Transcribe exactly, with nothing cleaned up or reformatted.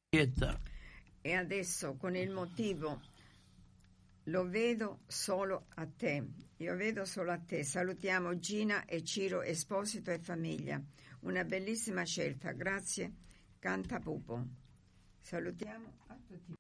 E adesso con il motivo lo vedo solo a te, io vedo solo a te. Salutiamo Gina e Ciro Esposito e famiglia, una bellissima scelta, grazie Cantapupo. Salutiamo a tutti.